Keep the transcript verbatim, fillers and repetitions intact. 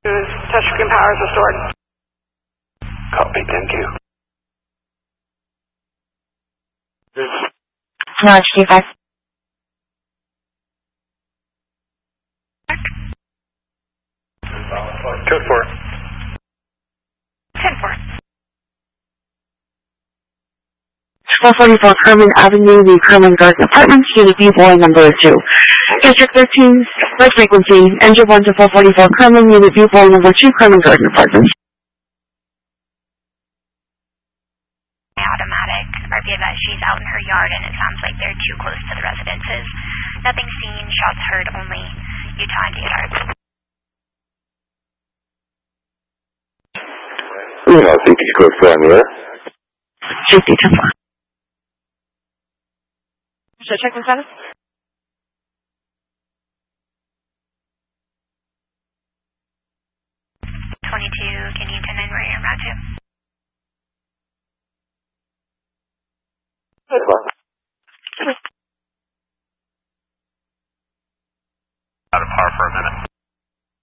Touchscreen power is restored. Copy, thank you. No, H D five. Code four. ten four. four forty-four Kerman Avenue, the Kerman Garden Apartments, Unit B, boy number two. District thirteen, low frequency, engine one to four forty-four Kerman, Unit B, boy number two, Kerman Garden Apartments. Automatic. R P that she's out in her yard and it sounds like they're too close to the residences. Nothing seen, shots heard only. Utah and Daytime. You know, C P code four on the air. Safety ten four. Should I check the status? twenty-two, can you turn in where you're about to? Out of power for a minute.